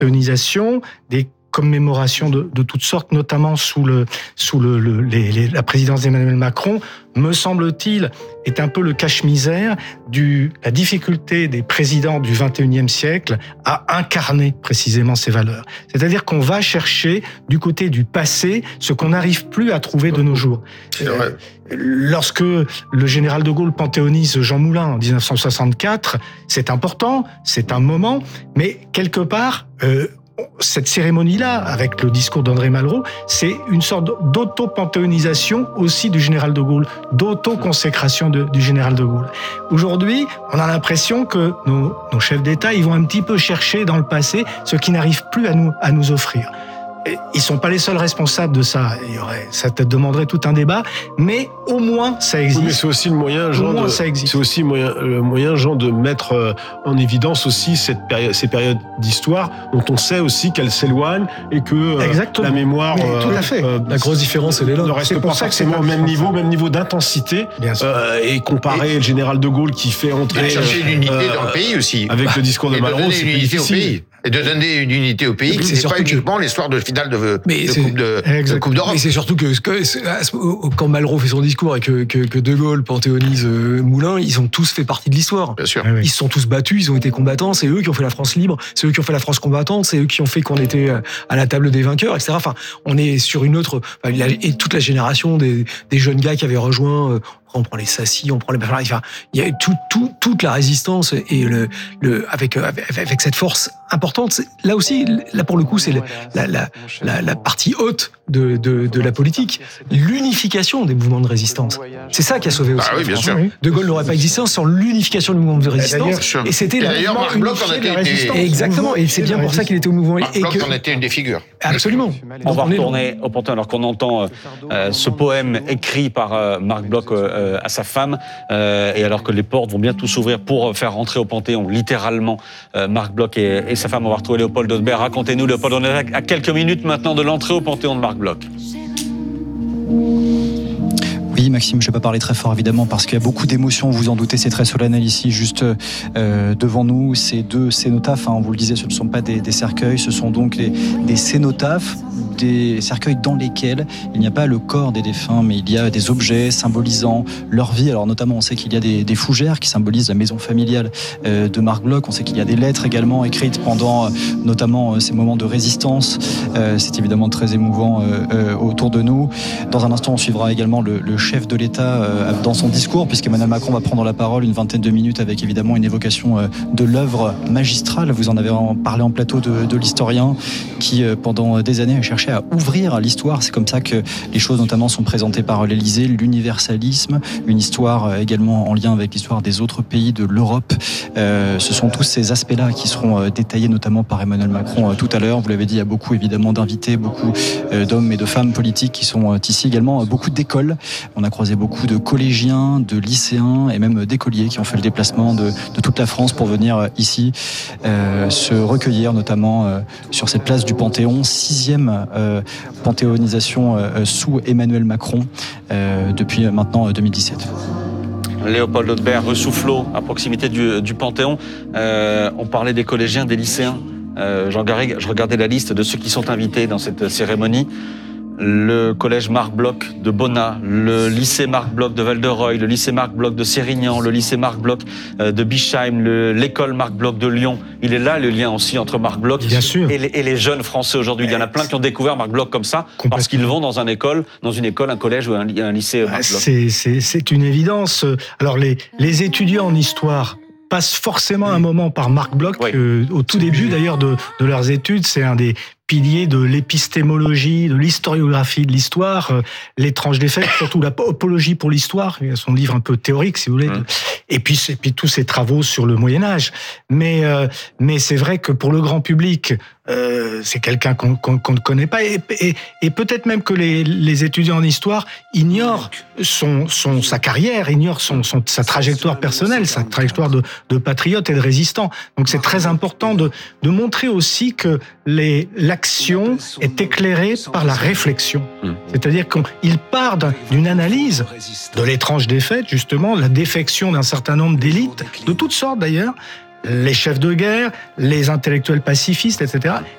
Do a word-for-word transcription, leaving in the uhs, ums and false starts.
panthéonisation, des commémorations de, de toutes sortes, notamment sous le sous le, le les, les, la présidence d'Emmanuel Macron, me semble-t-il, est un peu le cache-misère du la difficulté des présidents du vingt et unième siècle à incarner précisément ces valeurs. C'est-à-dire qu'on va chercher du côté du passé ce qu'on n'arrive plus à trouver de nos jours. Euh, lorsque le général de Gaulle panthéonise Jean Moulin en dix-neuf cent soixante-quatre, c'est important, c'est un moment, mais quelque part, euh, cette cérémonie-là, avec le discours d'André Malraux, c'est une sorte d'auto-panthéonisation aussi du général de Gaulle, d'auto-consécration de, du général de Gaulle. Aujourd'hui, on a l'impression que nos, nos chefs d'État, ils vont un petit peu chercher dans le passé ce qu'ils n'arrivent plus à nous, à nous offrir. Et ils sont pas les seuls responsables de ça. Il y aurait, ça te demanderait tout un débat, mais au moins ça existe. Oui, mais c'est aussi le moyen, Jean, au moins de, ça existe. C'est aussi le moyen, le moyen, Jean, de mettre euh, en évidence aussi cette période, ces périodes d'histoire dont on sait aussi qu'elles s'éloignent et que euh, la mémoire, mais, tout à fait. Euh, la grosse différence, elle est là. Ne reste pas forcément au même niveau, même niveau d'intensité. Euh, et comparer et, le général de Gaulle qui fait entrer, et chercher l'unité euh, dans le pays aussi, avec le discours de Malraux, c'est plus difficile. Et de donner une unité au pays, c'est, c'est pas uniquement que... l'histoire de finale de, mais de, coupe, de, de Coupe d'Europe. Mais c'est surtout que, que quand Malraux fait son discours et que, que, que De Gaulle panthéonise Moulin, ils ont tous fait partie de l'histoire. Bien sûr. Ils se sont tous battus, ils ont été combattants, c'est eux qui ont fait la France libre, c'est eux qui ont fait la France combattante, c'est eux qui ont fait qu'on était à la table des vainqueurs, et cetera. Enfin, on est sur une autre... Et toute la génération des, des jeunes gars qui avaient rejoint... On prend les Sacy, on prend les... Enfin, il y a tout, tout, toute la résistance et le, le, avec, avec, avec cette force importante. Là aussi, là pour le coup, c'est la, la, la, la partie haute de, de, de la politique. L'unification des mouvements de résistance. C'est ça qui a sauvé aussi. Ah oui, bien France. sûr. De Gaulle n'aurait pas existé sans l'unification du mouvement de résistance. Et, et c'était et d'ailleurs, Marc Bloch en était une... Exactement. Et c'est bien pour ça qu'il était au mouvement. Marc Bloch en était une des figures. Absolument. On va retourner au Panthéon alors qu'on entend euh, ce poème écrit par euh, Marc Bloch euh, à sa femme, euh, et alors que les portes vont bientôt s'ouvrir pour faire rentrer au Panthéon, littéralement, euh, Marc Bloch et, et sa femme. On va retrouver Léopold Audebert. Racontez-nous, Léopold, on est à quelques minutes maintenant de l'entrée au Panthéon de Marc Bloch. Oui, Maxime, je ne vais pas parler très fort, évidemment, parce qu'il y a beaucoup d'émotions, vous en doutez, c'est très solennel ici, juste euh, devant nous, ces deux cénotaphes, hein, on vous le disait, ce ne sont pas des, des cercueils, ce sont donc des, des cénotaphes, des cercueils dans lesquels il n'y a pas le corps des défunts, mais il y a des objets symbolisant leur vie. Alors notamment, on sait qu'il y a des, des fougères qui symbolisent la maison familiale euh, de Marc Bloch, on sait qu'il y a des lettres également écrites pendant euh, notamment euh, ces moments de résistance, euh, c'est évidemment très émouvant euh, euh, autour de nous. Dans un instant, on suivra également le, le chef de l'État euh, dans son discours, puisqu'Emmanuel Macron va prendre la parole une vingtaine de minutes avec évidemment une évocation euh, de l'œuvre magistrale. Vous en avez parlé en plateau de, de l'historien qui, euh, pendant des années, a cherché à ouvrir l'histoire. C'est comme ça que les choses notamment sont présentées par l'Élysée, l'universalisme, une histoire euh, également en lien avec l'histoire des autres pays de l'Europe. Euh, ce sont tous ces aspects-là qui seront euh, détaillés notamment par Emmanuel Macron euh, tout à l'heure. Vous l'avez dit, il y a beaucoup évidemment d'invités, beaucoup euh, d'hommes et de femmes politiques qui sont euh, ici également, euh, beaucoup d'écoles. On a croisé beaucoup de collégiens, de lycéens et même d'écoliers qui ont fait le déplacement de, de toute la France pour venir ici euh, se recueillir, notamment euh, sur cette place du Panthéon, sixième euh, panthéonisation euh, sous Emmanuel Macron euh, depuis maintenant deux mille dix-sept. Léopold Audebert, rue Soufflot, à proximité du, du Panthéon. Euh, on parlait des collégiens, des lycéens. Euh, Jean Garrigue, je regardais la liste de ceux qui sont invités dans cette cérémonie. Le collège Marc Bloch de Bonnat, le lycée Marc Bloch de Val-de-Reuil, le lycée Marc Bloch de Sérignan, le lycée Marc Bloch de Bischheim, le, l'école Marc Bloch de Lyon. Il est là le lien aussi entre Marc Bloch et les, et les jeunes Français aujourd'hui. Il y en a plein qui ont découvert Marc Bloch comme ça parce qu'ils vont dans une école, dans une école, un collège ou un, un lycée Marc Bloch. C'est, c'est, c'est une évidence. Alors les, les étudiants en histoire passent forcément un moment par Marc Bloch. Oui. Euh, au tout début d'ailleurs de, de leurs études, c'est un des piliers de l'épistémologie, de l'historiographie de l'histoire, euh, l'étrange des faits, surtout l'apologie pour l'histoire, son livre un peu théorique si vous voulez, mmh. et puis et puis tous ses travaux sur le Moyen Âge. Mais euh, mais c'est vrai que pour le grand public, euh, c'est quelqu'un qu'on, qu'on, qu'on ne connaît pas et, et, et peut-être même que les, les étudiants en histoire ignorent son, son sa carrière, ignorent son, son sa trajectoire personnelle, sa trajectoire de, de patriote et de résistant. Donc c'est très important de de montrer aussi que les l'action est éclairée par la réflexion. C'est-à-dire qu'il part d'une analyse de l'étrange défaite, justement, la défection d'un certain nombre d'élites, de toutes sortes d'ailleurs, les chefs de guerre, les intellectuels pacifistes, et cetera.